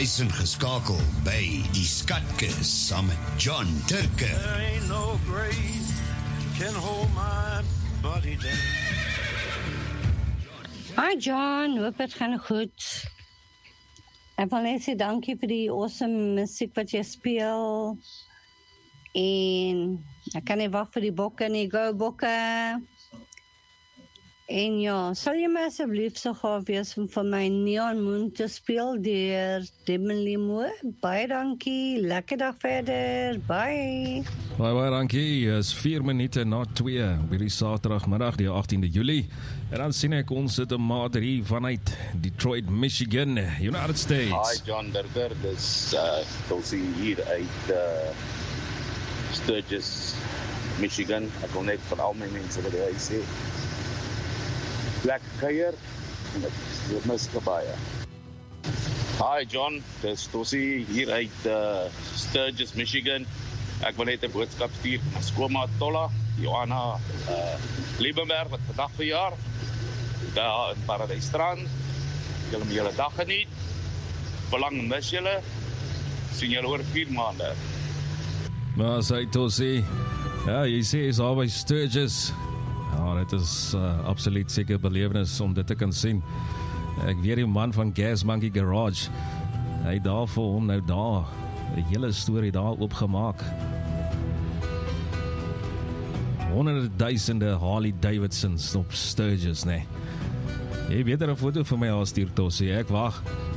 Jy's ingeskakel by die Skatkis saam met John Turker. There ain't no grave can hold my body down. Hi John, hoop het gaan goed. Ek wil net sê dankie vir die awesome musiek wat jy speel. En ek kan nie wag vir die bokke nie, go bokke. En ja, sal jy my asseblief so gaaf wees om vir my Neon Moon te speel deur Dimmerly Moore? Baie dankie, lekker dag verder, bye. Baie dankie, is 4 minute na 2 op hierdie Saterdagmiddag, die 18de Julie. En dan sien ek ons sit 'n maat hier vanuit Detroit, Michigan, United States. Hi John Burger, dis Tulsi hier uit Sturgis, Michigan. Ek wil net vir al my mense wat hy sê. Lekker kuier, en dit mis baie. Hi John, dis Tulsi hier uit Sturgis, Michigan. Ek wil net 'n boodskap stuur vir my skoonma Tolla, Johanna Liebenberg, wat vandag verjaar. Daar in Paradijsstrand. Julle moet julle dag geniet. Belang mis julle. Sien julle oor 4 maande. Maar sê Tulsi, ja, jy sê is al by Sturgis. Ja, dit is absoluut seker belewenis om dit te kan sien. Ek weet die man van Gas Monkey Garage, hy daar vir hom nou daar, 'n hele storie daar oopgemaak. Honderde duisende Harley Davidsons op Sturgis, nee. Jy weet er 'n foto vir my al stuur Tulsi, ek wag.